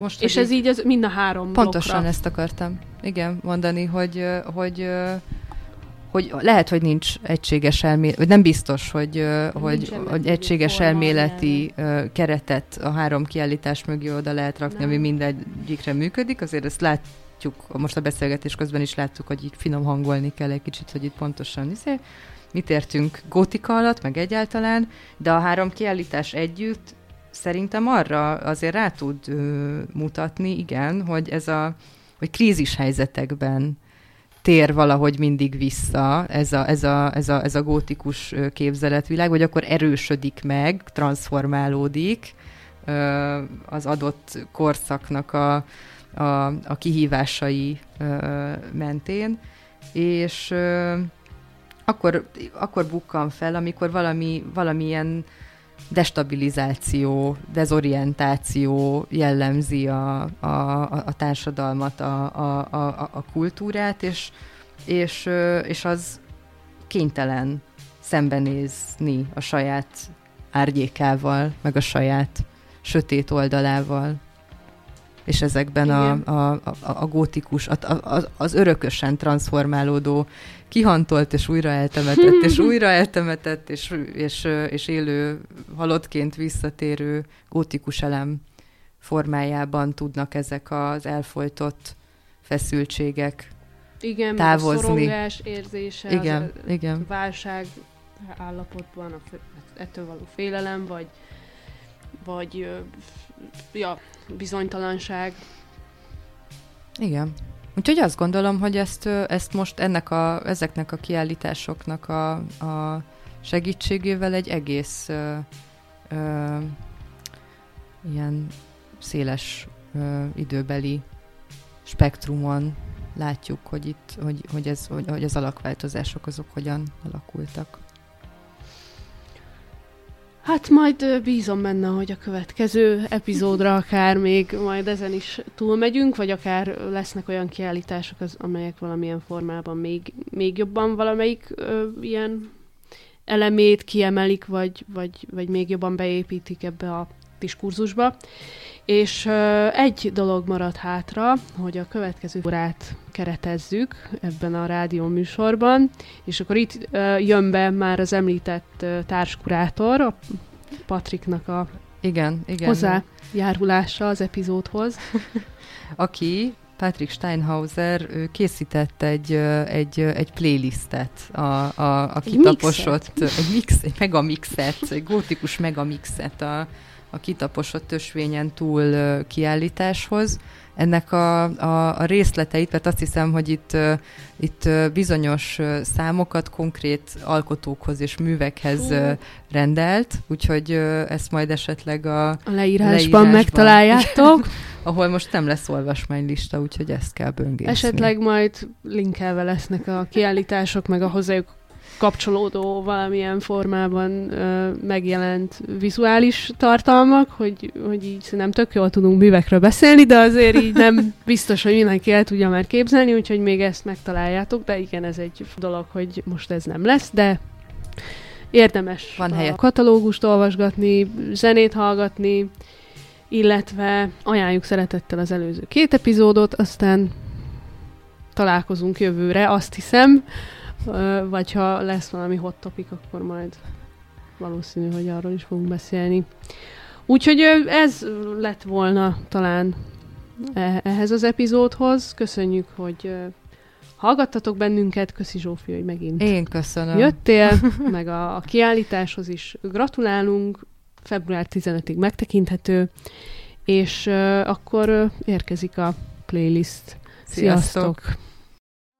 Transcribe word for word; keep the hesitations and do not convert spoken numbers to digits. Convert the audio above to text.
Most, és ez így az mind a három pontosan blokkra. ezt akartam, igen, mondani, hogy, hogy, hogy lehet, hogy nincs egységes elmélet, vagy nem biztos, hogy, hogy, hogy egységes elméleti nyelven. keretet a három kiállítás mögé oda lehet rakni, nem. ami mindegyikre működik, azért ezt látjuk, most a beszélgetés közben is láttuk, hogy így finom hangolni kell egy kicsit, hogy itt pontosan hiszél. Mit értünk gótika alatt, meg egyáltalán, de a három kiállítás együtt szerintem arra azért rá tud ö, mutatni, igen, hogy ez a hogy krízis helyzetekben tér valahogy mindig vissza ez a, ez a, ez a, ez a gótikus képzeletvilág, vagy akkor erősödik meg, transformálódik ö, az adott korszaknak a, a, a kihívásai ö, mentén, és ö, Akkor, akkor bukkan fel, amikor valami, valamilyen destabilizáció, dezorientáció jellemzi a, a, a társadalmat, a, a, a, a kultúrát, és, és, és az kénytelen szembenézni a saját árnyékával, meg a saját sötét oldalával. És ezekben a, a, a, a gótikus, a, a, az örökösen transformálódó, kihantolt és újra eltemetett, és újra eltemetett, és, és, és élő, halottként visszatérő gótikus elem formájában tudnak ezek az elfojtott feszültségek igen, távozni. Igen, szorongás érzése, igen, az igen. válság állapotban, a, ettől való félelem, vagy, vagy ja, bizonytalanság. Igen. Úgyhogy azt gondolom, hogy ezt, ezt most ennek a, ezeknek a kiállításoknak a, a segítségével egy egész ö, ö, ilyen széles ö, időbeli spektrumon látjuk, hogy itt, hogy, hogy, ez, hogy, hogy az alakváltozások azok hogyan alakultak. Hát majd bízom benne, hogy a következő epizódra akár még majd ezen is túlmegyünk, vagy akár lesznek olyan kiállítások, az, amelyek valamilyen formában még, még jobban valamelyik ö, ilyen elemét kiemelik, vagy, vagy, vagy még jobban beépítik ebbe a diskurzusba. És ö, egy dolog marad hátra, hogy a következő órát keretezzük ebben a rádió műsorban, és akkor itt ö, jön be már az említett ö, társkurátor, a Patriknak a igen, igen, hozzájárulása az epizódhoz. Aki, Patrick Steinhauser, ő készített egy, egy, egy playlistet, a, a, a kitaposott, egy, mix, egy megamixet, egy gótikus megamixet a a kitaposott ösvényen túl kiállításhoz. Ennek a, a, a részleteit, mert azt hiszem, hogy itt, itt bizonyos számokat konkrét alkotókhoz és művekhez Hú. rendelt, úgyhogy ezt majd esetleg a, a leírásban, leírásban megtaláljátok. Ahol most nem lesz olvasmánylista, úgyhogy ezt kell böngészni. Esetleg majd linkelve lesznek a kiállítások, meg a hozzájuk kapcsolódó valamilyen formában ö, megjelent vizuális tartalmak, hogy, hogy így nem tök jól tudunk művekről beszélni, de azért így nem biztos, hogy mindenki el tudja már képzelni, úgyhogy még ezt megtaláljátok, de igen, ez egy dolog, hogy most ez nem lesz, de érdemes Van a helye. katalógust olvasgatni, zenét hallgatni, illetve ajánljuk szeretettel az előző két epizódot, aztán találkozunk jövőre, azt hiszem, vagy ha lesz valami hot topic, akkor majd valószínű, hogy arról is fogunk beszélni. Úgyhogy ez lett volna talán ehhez az epizódhoz. Köszönjük, hogy hallgattatok bennünket. Köszi Zsófi, hogy megint Én köszönöm. jöttél, meg a, a kiállításhoz is gratulálunk. február tizenötödikéig megtekinthető, és akkor érkezik a playlist. Sziasztok! Sziasztok.